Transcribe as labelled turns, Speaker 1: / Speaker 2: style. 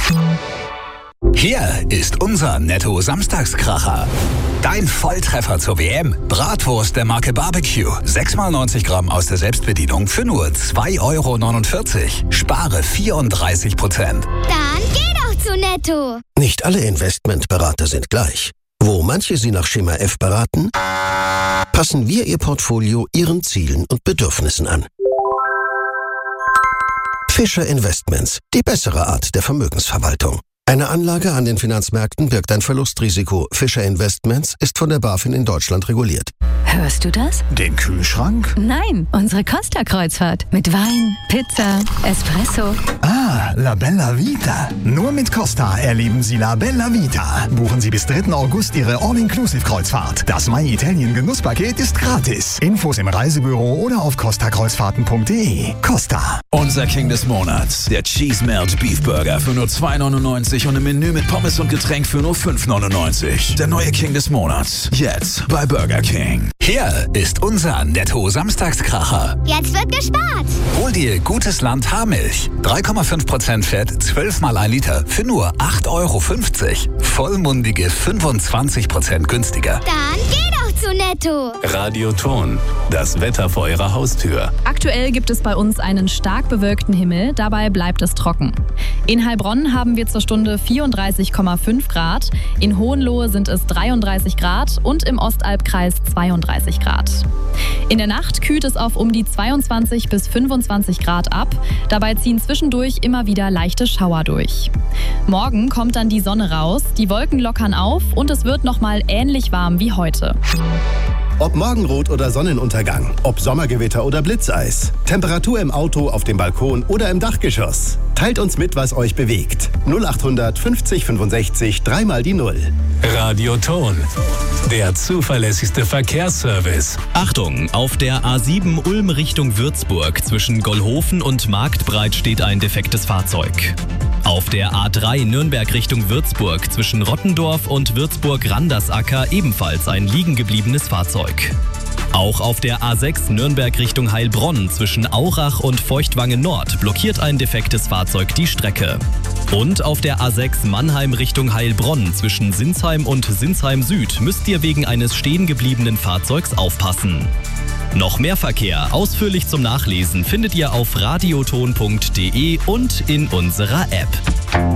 Speaker 1: Hier ist unser Netto-Samstagskracher. Dein Volltreffer zur WM. Bratwurst der Marke Barbecue. 6x90 Gramm aus der Selbstbedienung für nur 2,49 €. Spare 34%.
Speaker 2: Dann geh doch zu Netto.
Speaker 3: Nicht alle Investmentberater sind gleich. Wo manche Sie nach Schema F beraten, passen wir Ihr Portfolio Ihren Zielen und Bedürfnissen an. Fischer Investments, die bessere Art der Vermögensverwaltung. Eine Anlage an den Finanzmärkten birgt ein Verlustrisiko. Fischer Investments ist von der BaFin in Deutschland reguliert.
Speaker 4: Hörst du das?
Speaker 5: Den Kühlschrank?
Speaker 4: Nein, unsere Costa-Kreuzfahrt. Mit Wein, Pizza, Espresso.
Speaker 5: Ah, La Bella Vita. Nur mit Costa erleben Sie La Bella Vita. Buchen Sie bis 3. August Ihre All-Inclusive-Kreuzfahrt. Das My Italien Genusspaket ist gratis. Infos im Reisebüro oder auf costakreuzfahrten.de. Costa.
Speaker 1: Unser King des Monats. Der Cheese Melt Beef Burger für nur 2,99 € und im Menü mit Pommes und Getränk für nur 5,99 €. Der neue King des Monats. Jetzt bei Burger King. Hier ist unser Netto-Samstagskracher.
Speaker 2: Jetzt wird gespart.
Speaker 1: Hol dir Gutes Land Haarmilch. 3,5% Fett, 12 mal 1 Liter für nur 8,50 €. Vollmundige 25% günstiger.
Speaker 2: Dann geh doch zu Netto.
Speaker 6: Radioton, das Wetter vor Ihrer Haustür.
Speaker 7: Aktuell gibt es bei uns einen stark bewölkten Himmel, dabei bleibt es trocken. In Heilbronn haben wir zur Stunde 34,5 Grad, in Hohenlohe sind es 33 Grad und im Ostalbkreis 32 Grad. In der Nacht kühlt es auf um die 22 bis 25 Grad ab, dabei ziehen zwischendurch immer wieder leichte Schauer durch. Morgen kommt dann die Sonne raus, die Wolken lockern auf und es wird nochmal ähnlich warm wie heute.
Speaker 8: Ob Morgenrot oder Sonnenuntergang, ob Sommergewitter oder Blitzeis, Temperatur im Auto, auf dem Balkon oder im Dachgeschoss. Teilt uns mit, was euch bewegt. 0800 50 65 3 die 0.
Speaker 6: Radioton, der zuverlässigste Verkehrsservice.
Speaker 9: Achtung, auf der A7 Ulm Richtung Würzburg zwischen Gollhofen und Marktbreit steht ein defektes Fahrzeug. Auf der A3 Nürnberg Richtung Würzburg zwischen Rottendorf und Würzburg-Randersacker ebenfalls ein liegen gebliebenes Fahrzeug. Auch auf der A6 Nürnberg Richtung Heilbronn zwischen Aurach und Feuchtwangen Nord blockiert ein defektes Fahrzeug die Strecke. Und auf der A6 Mannheim Richtung Heilbronn zwischen Sinsheim und Sinsheim Süd müsst ihr wegen eines stehen gebliebenen Fahrzeugs aufpassen. Noch mehr Verkehr ausführlich zum Nachlesen findet ihr auf radioton.de und in unserer App.